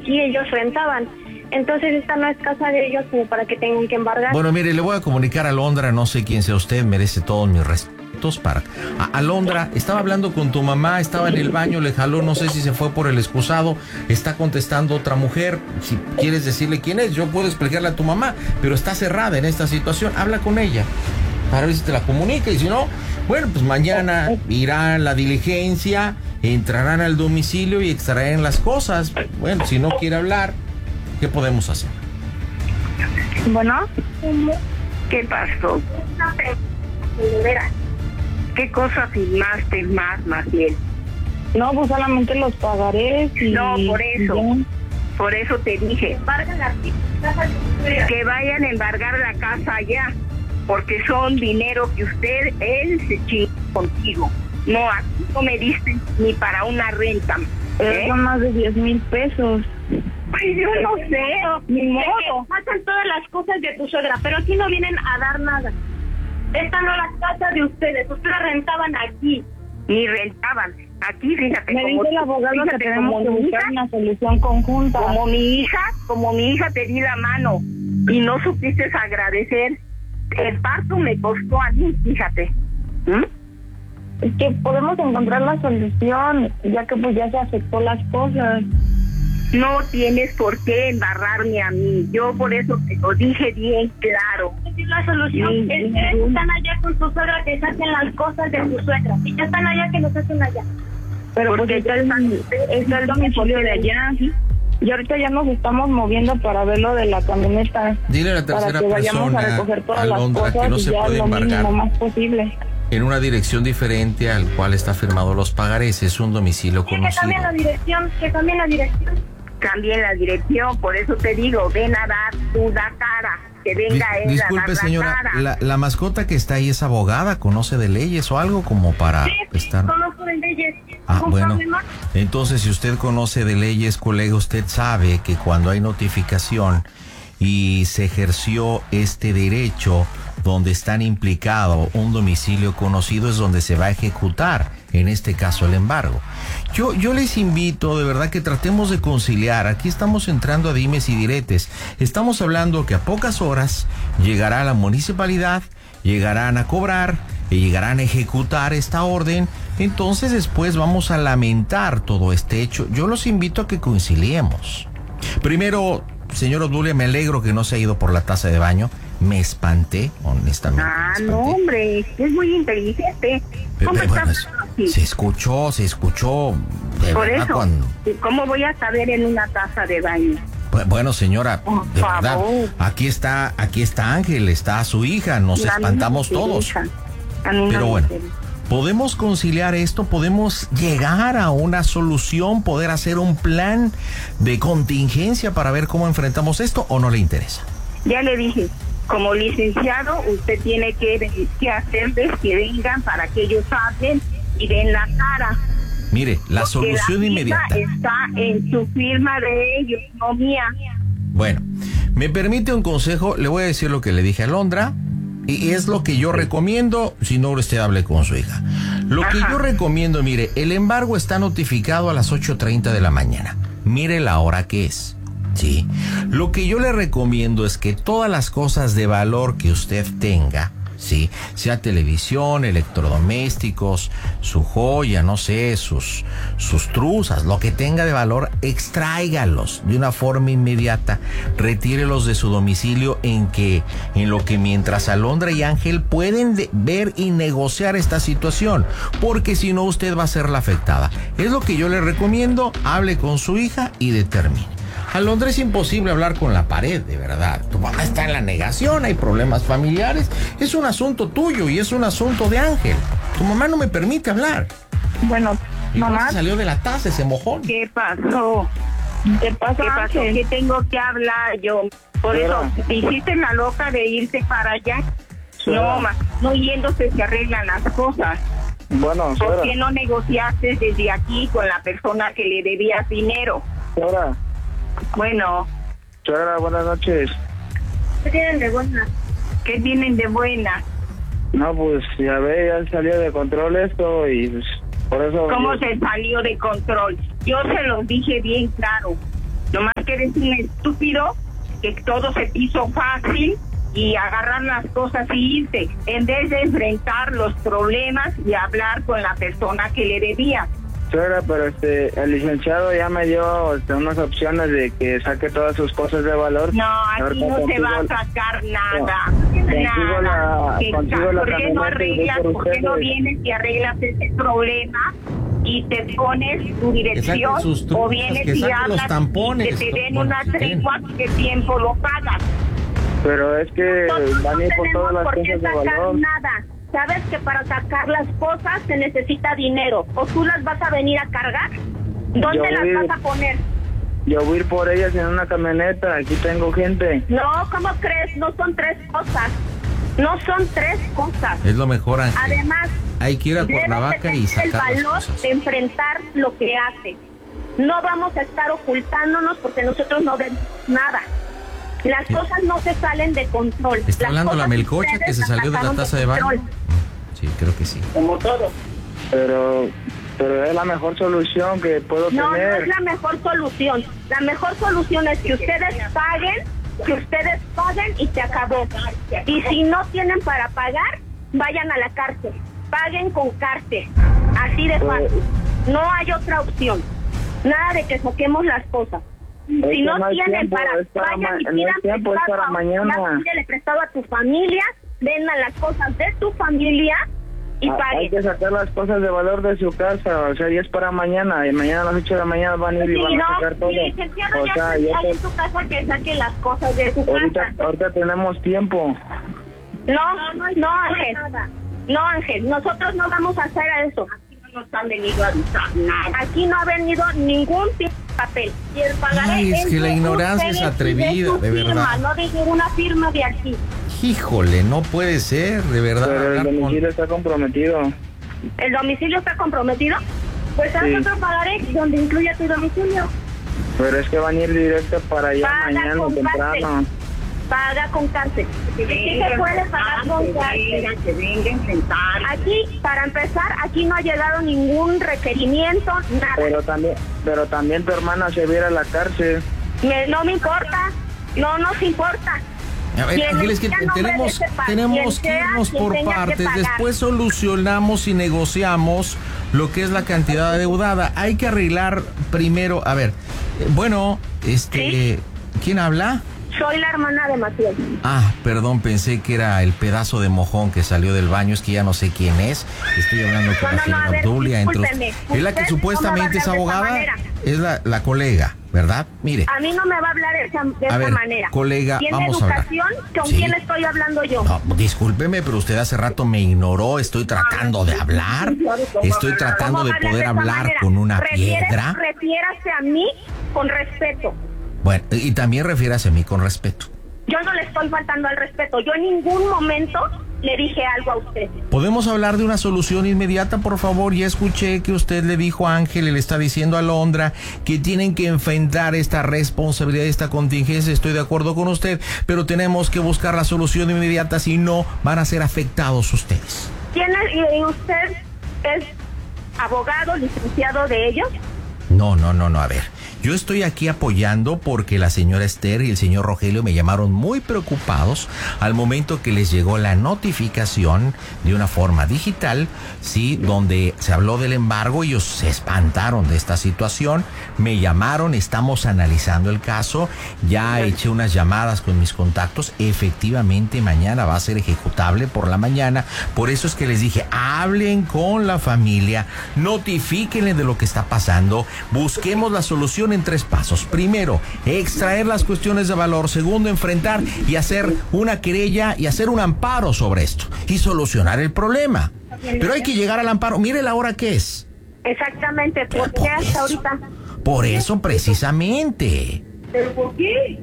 aquí, ellos rentaban. Entonces esta no es casa de ellos como para que tengan que embargar. Bueno, mire, le voy a comunicar a Alondra, no sé quién sea usted, merece todos mis respetos para... Alondra, estaba hablando con tu mamá, estaba en el baño, le jaló, no sé si se fue por el excusado, está contestando otra mujer, si quieres decirle quién es, yo puedo explicarle a tu mamá, pero está cerrada en esta situación, habla con ella, para ver si te la comunica, y si no, bueno, pues mañana irá la diligencia, entrarán al domicilio y extraerán las cosas. Bueno, si no quiere hablar, ¿qué podemos hacer? Bueno, ¿qué pasó? ¿Qué cosa firmaste más bien? No, pues solamente los pagarés y... No, por eso te dije que vayan a embargar la casa allá, porque son dinero que él se chingó contigo. No, aquí no me diste ni para una renta. Son más de 10,000 pesos. Pues yo no sé, ni modo. Pasan todas las cosas de tu suegra, pero aquí no vienen a dar nada. Esta no es la casa de ustedes rentaban aquí. Ni rentaban. Aquí, fíjate. Me dice el abogado que tenemos que buscar una solución conjunta. Como mi hija te di la mano y no supiste agradecer. El parto me costó a mí, fíjate. Es que podemos encontrar la solución, ya que pues ya se aceptó las cosas. No tienes por qué embarrarme a mí. Yo por eso te lo dije bien claro. La solución están allá con tu suegra, que saquen las cosas de tu suegra. Y ya están allá, que los hacen allá. Pero porque ya está el domicilio de allá. Y ahorita ya nos estamos moviendo para ver lo de la camioneta. Dile a la tercera persona, a recoger todas Alondra, las cosas, que no se puede embargar lo más posible. En una dirección diferente al cual está firmado los pagarés. Es un domicilio conocido. Que cambien la dirección, Cambien la dirección, por eso te digo, ven a dar tu cara, que venga él disculpe, a dar señora, la cara. la mascota que está ahí es abogada, ¿conoce de leyes o algo como para estar...? Conozco de leyes. Bueno, entonces si usted conoce de leyes, colega, usted sabe que cuando hay notificación y se ejerció este derecho donde están implicados un domicilio conocido, es donde se va a ejecutar, en este caso, el embargo. Yo les invito de verdad que tratemos de conciliar. Aquí estamos entrando a dimes y diretes. Estamos hablando que a pocas horas llegará la municipalidad, llegarán a cobrar y llegarán a ejecutar esta orden. Entonces después vamos a lamentar todo este hecho. Yo los invito a que conciliemos. Primero, señor Obdulia, me alegro que no se ha ido por la taza de baño. Me espanté, honestamente. No, hombre, es muy inteligente. ¿Cómo estás? Se escuchó. Por eso, ¿cómo voy a saber en una taza de baño? Bueno, señora, de verdad, aquí está Ángel, está su hija, nos espantamos todos. Pero bueno, podemos conciliar esto, podemos llegar a una solución, poder hacer un plan de contingencia para ver cómo enfrentamos esto, ¿o no le interesa? Ya le dije, como licenciado, usted tiene que hacerles que vengan para que ellos hablen y den la cara. Mire, la solución la inmediata está en su firma de ellos, no mía. Bueno, me permite un consejo, le voy a decir lo que le dije a Alondra, y es lo que yo recomiendo, si no usted hable con su hija. Lo que yo recomiendo, mire, el embargo está notificado a las 8:30 de la mañana. Mire la hora que es. Sí. Lo que yo le recomiendo es que todas las cosas de valor que usted tenga, sí, sea televisión, electrodomésticos, su joya, no sé, sus truzas, lo que tenga de valor, extráigalos de una forma inmediata, retírelos de su domicilio en lo que mientras Alondra y Ángel pueden ver y negociar esta situación, porque si no usted va a ser la afectada. Es lo que yo le recomiendo, hable con su hija y determine. Alondra, es imposible hablar con la pared, de verdad. Tu mamá está en la negación, hay problemas familiares. Es un asunto tuyo y es un asunto de Ángel. Tu mamá no me permite hablar. Bueno, mamá... salió de la taza ese mojón. ¿Qué pasó? ¿Qué pasó? ¿Qué tengo que hablar yo? Por eso, ¿te hiciste la loca de irte para allá? No yéndose se arreglan las cosas. Bueno, ¿por qué no negociaste desde aquí con la persona que le debías dinero? Señora. Bueno. Señora, buenas noches. ¿Qué tienen de buena? ¿Qué tienen de buena? No, pues ya salió de control esto y pues, por eso... ¿Cómo se salió de control? Yo se los dije bien claro. Nomás que eres un estúpido, que todo se te hizo fácil y agarrar las cosas y irte, en vez de enfrentar los problemas y hablar con la persona que le debía. Suegra, pero el licenciado ya me dio unas opciones de que saque todas sus cosas de valor. No, aquí no se va a sacar nada. Nada. ¿Por qué no arreglas? ¿Por qué no vienes y arreglas ese problema? Y te pones tu dirección, o vienes y hablas tampones, y que te den una tregua, ¿qué tiempo lo pagas? Pero es que van a ir por todas las cosas de valor. Nada. Sabes que para sacar las cosas se necesita dinero. ¿O tú las vas a venir a cargar? ¿Dónde las vas a poner? Yo voy a ir por ellas en una camioneta. Aquí tengo gente. No, ¿cómo crees? No son 3 cosas. No son 3 cosas. Es lo mejor, Ángel. Además, hay que ir a Cuernavaca y sacar el valor las cosas. de enfrentar lo que hace. No vamos a estar ocultándonos porque nosotros no vemos nada. Las cosas no se salen de control. ¿Está hablando la melcocha que se salió de la taza de baño? Sí, creo que sí. Como todo. Pero es la mejor solución que puedo tener. No es la mejor solución. La mejor solución es que ustedes paguen y se acabó. Y si no tienen para pagar, vayan a la cárcel. Paguen con cárcel. Así de fácil. No hay otra opción. Nada de que saquemos las cosas. Si no tienen vayan y pidan prestado, pídele prestado a tu familia, vendan las cosas de tu familia y paguen. Hay que sacar las cosas de valor de su casa, o sea, y es para mañana, y mañana a las 8 de la mañana van a ir y van a sacar todo. Licenciado, ya en tu casa que saque las cosas de su casa. Ahorita tenemos tiempo. No, Ángel. No, Ángel, nosotros no vamos a hacer eso. Aquí no nos han venido a avisar nada. Aquí no ha venido ningún papel. Y el pagaré. Ay, es que la ignorancia es atrevida, de verdad. No de ninguna firma de aquí. Híjole, no puede ser, de verdad. Pero el domicilio está comprometido. ¿El domicilio está comprometido? Pues haz otro pagaré donde incluya tu domicilio. Pero es que van a ir directo para allá mañana temprano. Paga con cárcel. Sí se puede pagar con cárcel. Que vengan a sentar. Aquí, para empezar, aquí no ha llegado ningún requerimiento, nada. Pero también tu hermana se va a ir a la cárcel. No me importa, no nos importa. A ver, Ángeles, que tenemos que irnos por partes. Después solucionamos y negociamos lo que es la cantidad adeudada. Hay que arreglar primero. A ver, bueno, ¿Sí? ¿Quién habla? Soy la hermana de Matías. Ah, perdón, pensé que era el pedazo de mojón que salió del baño, es que ya no sé quién es. Estoy hablando con la señora Obdulia. Es la que supuestamente es abogada, es la colega, ¿verdad? Mire. A mí no me va a hablar de esa manera. Colega, vamos a hablar. ¿Con quién estoy hablando yo? No, discúlpeme, pero usted hace rato me ignoró. Estoy tratando de hablar. Estoy tratando de poder hablar con una piedra. Refiérase a mí con respeto. Bueno, y también refiérase a mí con respeto. Yo no le estoy faltando al respeto. Yo en ningún momento le dije algo a usted. ¿Podemos hablar de una solución inmediata, por favor? Ya escuché que usted le dijo a Ángel y le está diciendo a Alondra que tienen que enfrentar esta responsabilidad, esta contingencia. Estoy de acuerdo con usted, pero tenemos que buscar la solución inmediata, si no van a ser afectados ustedes. ¿Quién es? ¿Y usted es abogado, licenciado de ellos? No, a ver. Yo estoy aquí apoyando porque la señora Esther y el señor Rogelio me llamaron muy preocupados al momento que les llegó la notificación de una forma digital, sí, donde se habló del embargo. Ellos se espantaron de esta situación, me llamaron, estamos analizando el caso, ya eché unas llamadas con mis contactos, efectivamente mañana va a ser ejecutable por la mañana, por eso es que les dije, hablen con la familia, notifíquenle de lo que está pasando, busquemos la solución en 3 pasos. Primero, extraer las cuestiones de valor. Segundo, enfrentar y hacer una querella y hacer un amparo sobre esto y solucionar el problema. Pero hay que llegar al amparo. Mire la hora que es. Exactamente. ¿Por qué hasta ahorita? Por eso precisamente. ¿Pero por qué?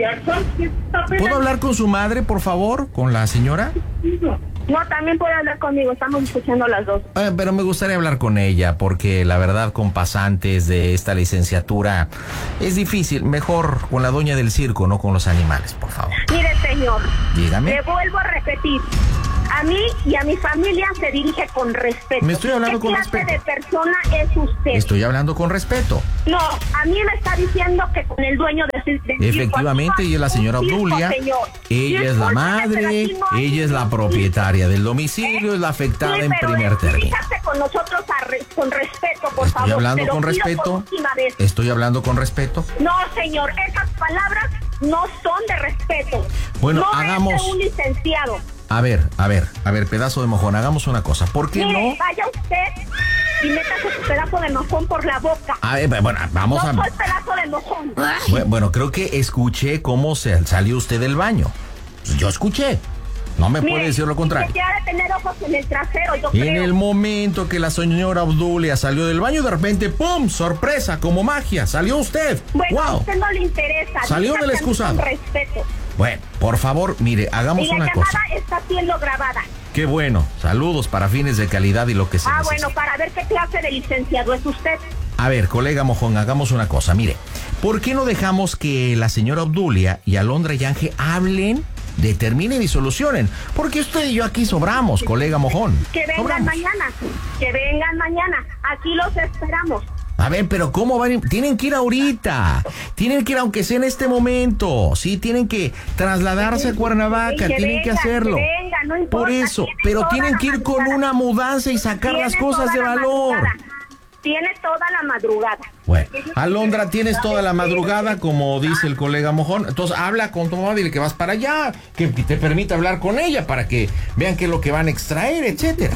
¿Puedo hablar con su madre, por favor? ¿Con la señora? No, también puede hablar conmigo, estamos escuchando las dos. Pero me gustaría hablar con ella, porque la verdad con pasantes de esta licenciatura es difícil. Mejor con la doña del circo, no con los animales, por favor. Mire, señor. Dígame. Le vuelvo a repetir. a mí y a mi familia se dirige con respeto. Me estoy hablando con respeto. ¿Qué clase de persona es usted? Estoy hablando con respeto. No, a mí me está diciendo que con el dueño de Efectivamente, ella es la señora Obdulia. Ella es la madre, ella es la propietaria del domicilio, es la afectada en primer término. Fíjate con nosotros con respeto, por favor. Estoy hablando con respeto. Estoy hablando con respeto. No, señor, esas palabras no son de respeto. Bueno, no hagamos. Es de un licenciado. A ver, pedazo de mojón, hagamos una cosa. ¿Por qué no? Vaya usted y métase su pedazo de mojón por la boca. A ver, bueno, vamos a... No soy pedazo de mojón. Bueno, creo que escuché cómo salió usted del baño. Yo escuché. No me puede decir lo contrario. Que ha de tener ojos en el trasero, yo en creo. el momento que la señora Obdulia salió del baño, de repente, ¡pum! ¡Sorpresa! Como magia, salió usted. Bueno, ¡wow! a usted no le interesa. Salió del excusado. Con respeto. Bueno, por favor, mire, hagamos una cosa. La llamada está siendo grabada. Qué bueno. Saludos para fines de calidad y lo que se necesite. Bueno, para ver qué clase de licenciado es usted. A ver, colega mojón, hagamos una cosa. Mire, ¿por qué no dejamos que la señora Obdulia y Alondra Yange hablen, determinen y solucionen? Porque usted y yo aquí sobramos, colega mojón. Que vengan mañana. Que vengan mañana. Aquí los esperamos. A ver, pero ¿cómo van? Tienen que ir ahorita. Tienen que ir aunque sea en este momento. Sí, tienen que trasladarse a Cuernavaca. Tienen que hacerlo. No importa, por eso, pero tienen que ir con una mudanza y sacar las cosas de valor. Tiene toda la madrugada. Bueno, Alondra, tienes toda la madrugada, como dice el colega mojón. Entonces habla con tu mamá, dile que vas para allá, que te permita hablar con ella para que vean qué es lo que van a extraer, etcétera.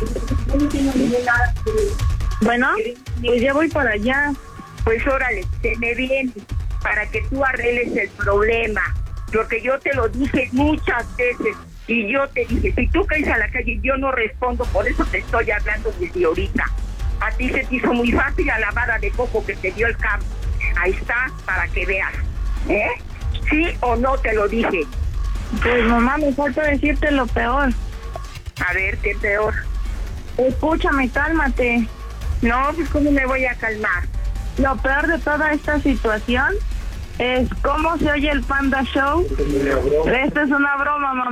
Bueno, pues ya voy para allá. Pues órale, se me viene para que tú arregles el problema. Porque yo te lo dije muchas veces y yo te dije, si tú caes a la calle, yo no respondo, por eso te estoy hablando desde ahorita. A ti se te hizo muy fácil la lavada de coco que te dio el campo. Ahí está, para que veas. ¿Sí o no te lo dije? Pues mamá, me falta decirte lo peor. A ver, ¿qué peor? Escúchame, cálmate. No, pues ¿cómo me voy a calmar? Lo peor de toda esta situación es cómo se oye el Panda Show. Esta es una broma, mamá.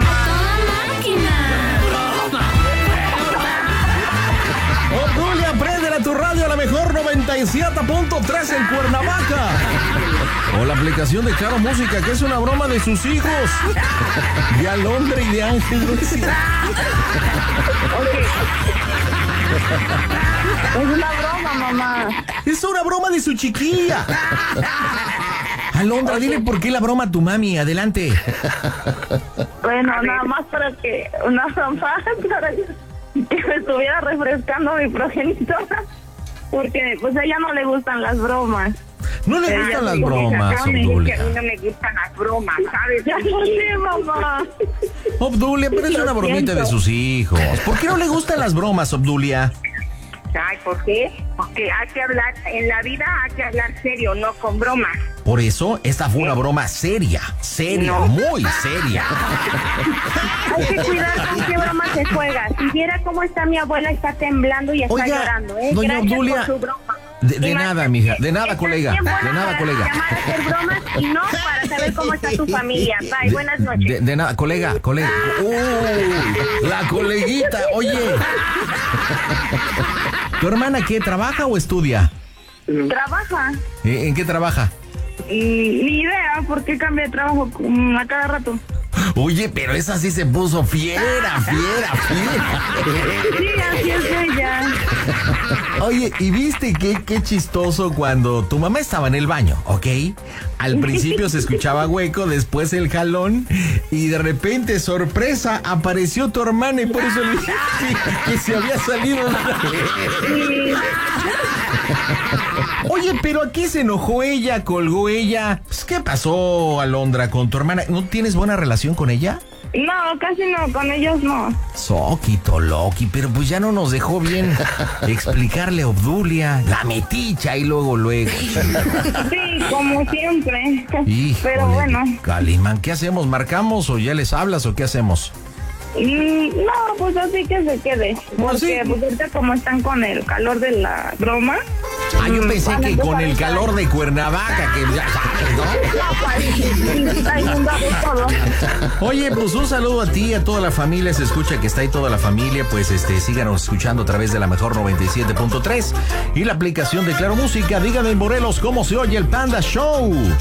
Obdulia, préndele a tu radio a la mejor 97.3 en Cuernavaca. O la aplicación de Claro Música, que es una broma de sus hijos. De Alondra y de Ángel. Es una broma, mamá. Es una broma de su chiquilla. Alondra, dile por qué la broma a tu mami. Adelante. Bueno, nada más para que una broma para que me estuviera refrescando mi progenitora, porque pues a ella no le gustan las bromas. No le gustan las bromas, Obdulia. A mí no me gustan las bromas, ¿sabes? Ya lo sé, mamá. Obdulia, pero es una bromita de sus hijos. ¿Por qué no le gustan las bromas, Obdulia? Ay, ¿por qué? Porque hay que hablar, en la vida hay que hablar serio, no con bromas. Por eso, esta fue una broma seria, no. Muy seria. Hay que cuidar con qué broma se juega. Si viera cómo está mi abuela, está temblando y está llorando. Doña Gracias Obdulia, por su broma. De nada, mija, de nada, colega. De nada, colega. Llamar a hacer bromas y no para saber cómo está tu familia. Bye, buenas noches. De nada, colega. La coleguita, oye. ¿Tu hermana qué, trabaja o estudia? Trabaja. ¿En qué trabaja? Ni idea, ¿por qué cambia de trabajo a cada rato? Oye, pero esa sí se puso fiera. Sí, así es ella. Oye, ¿y viste qué chistoso cuando tu mamá estaba en el baño, ok? Al principio se escuchaba hueco, después el jalón, y de repente, sorpresa, apareció tu hermana y por eso le dije que se había salido. Oye, pero ¿a qué se enojó ella? ¿Colgó ella? Pues, ¿qué pasó, Alondra, con tu hermana? ¿No tienes buena relación con ella? No, casi no, con ellos no. Soquito, Loki, pero pues ya no nos dejó bien explicarle a Obdulia, la meticha y luego. Sí, como siempre. Híjole, pero bueno. Calimán, ¿qué hacemos? ¿Marcamos o ya les hablas o qué hacemos? No, pues así que se quede. Porque ¿Sí? pues ahorita como están con el calor de la broma, Ah, yo pensé que con el calor de Cuernavaca, que ya sabes, ¿no? Oye, pues un saludo a ti, a toda la familia, se escucha que está ahí toda la familia, pues síganos escuchando a través de la mejor 97.3 y la aplicación de Claro Música. Díganme en Morelos cómo se oye el Panda Show.